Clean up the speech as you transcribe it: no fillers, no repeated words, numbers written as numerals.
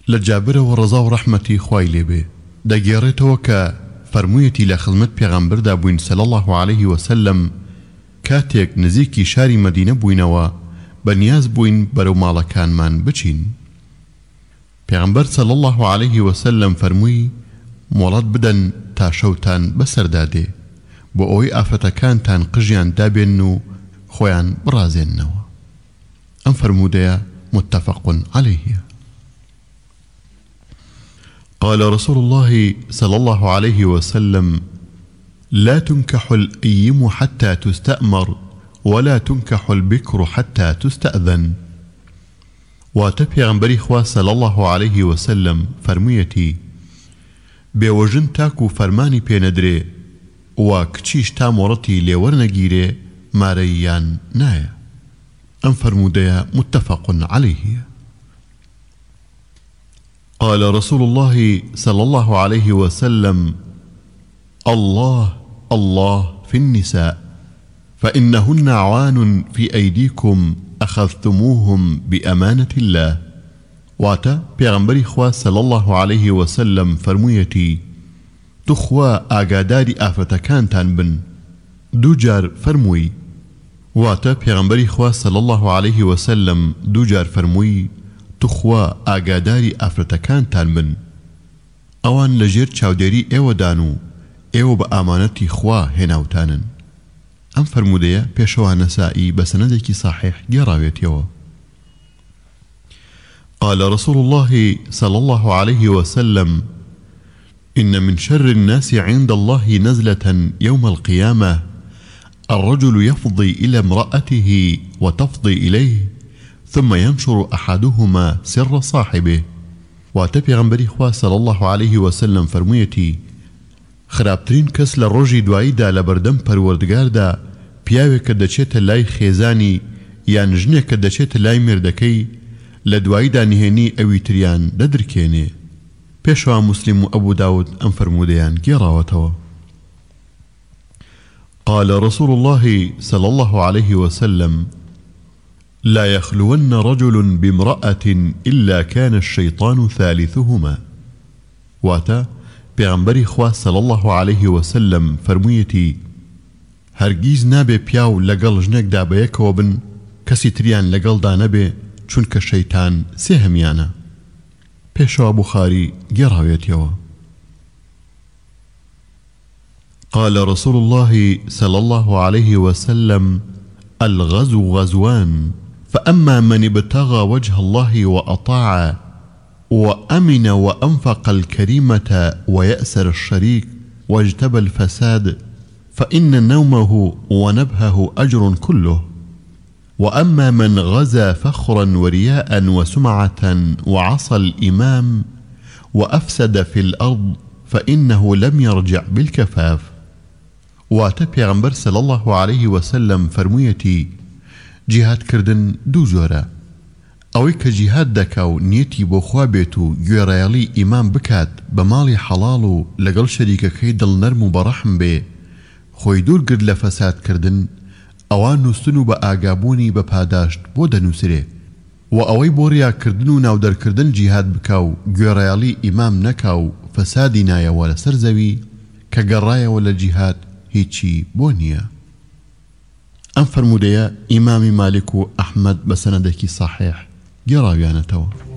لجابر ورضا ورحمتي خوای لێبێ دەگێڕێتەوە کە فەرموویەتی لە خزمەت پێغەمبەردا بووین صلی الله عليه وسلم کاتێک نزیکی شاری مەدینە بووینەوە بەنیاز بووین بەرەو ماڵەکانمان بچین. پێغەمبەر صلی الله عليه وسلم فەرمووی مۆڵەت بدەن تا شەوتان بەسەردادێ بۆ ئەوەی ئافرەتەکانتان قژیان دابێن و خۆیان بڕازێننەوە. ئەم فەرموودەیە متفق عليه. قال رسول الله صلى الله عليه وسلم لا تنكح الأيم حتى تستأمر ولا تنكح البكر حتى تستأذن. واتبع بريخوا صلى الله عليه وسلم فرميتي بوجن تاكو فرماني بيندري وكتشيش تامورتي لورنگيري ماريان نايا. أم فرموديا متفق عليه. قال رسول الله صلى الله عليه وسلم الله الله في النساء فإنهن عوان في أيديكم أخذتموهم بأمانة الله. واتا پیغمبری خوا صلى الله عليه وسلم فرمویتی تخوا آگاداری آفتکانتان بن. دو جار فرموی واتا پیغمبری خوا صلى الله عليه وسلم دو جار فرموی تخوا ئاگاداری ئافرەتەکانتان بن ئەوان لەژێر چاودێری ئێوەدان و ئێوە بە ئامانەتی خوا هێناوتانن. ئەم فەرمودەیە پێشەوە نەسائی بە سەنەدێکی صحیح گێڕاوێتەوە. قال رسول الله صلى الله عليه وسلم إن من شر الناس عند الله نزلة يوم القيامة الرجل يفضي إلى امرأته وتفضي إليه ثم ينشر أحدهما سر صاحبه. واتبع غنبري خوا صلى الله عليه وسلم فرمويتي خرابترين كس للرجي دوائيدا لبردم پروردگاردا پیاوێکە دەچێتە لای خێزانی یان ژنێکە دەچێتە لای مێردەکەی لە دواییدا نهێنی ئەوی تریان دەدرکێنێ. پێشەوە مسلم و ئەبوو داود ئەم فەرمودەیان گێڕاوەتەوە. قال رسول الله صلى الله عليه وسلم لا يخلون رجل بامرأة إلا كان الشيطان ثالثهما. واتا پیغمبری خوا صلى الله عليه وسلم فرمویتی هەرگیز نابێ پیاو لەگەڵ ژنێکدا بەیەکەوە بن کەسی تریان لەگەڵدا نەبێ چونکە شەیتان سێ هەمیانە. پێشەوە بوخاری گێڕاوێتەوە. قال رسول الله صلى الله عليه وسلم الغزو غزوان فأما من ابتغى وجه الله وأطاع وأمن وأنفق الكريمة ويأسر الشريك واجتبى الفساد فإن نومه ونبهه أجر كله. وأما من غزا فخرا ورياء وسمعة وعصى الإمام وأفسد في الأرض فإنه لم يرجع بالكفاف. واتبع غنبر صلى الله عليه وسلم فرمويتي جهاد كردن دو زۆرە. ئەوەی کە جیهاد دەکا و نیەتی بۆ خوا بێت و گوێڕایەڵی ئیمان بکات بە ماڵی حەڵاڵ و لەگەڵ شەریکەکەی دڵنەرم و بەڕەحم بێ خۆی دوور گرت لە فەسادکردن ئەوان نووستن و بە ئاگابوونی بە پاداشت بۆ دەنووسرێ و ئەوەی بۆ ڕیاکردن و ناودەرکردن جیهاد بکا و گوێڕایەڵی ئیمام نەکا و فەسادی نایەوە لەسەر زەوی کە گەڕایەوە لە جیهاد هیچی بۆ نییە. ئەم فەرمودەیە ئیمامی مالک و ئەحمەد بە سەنەدێکی صحیح گێڕاویانەتەوە.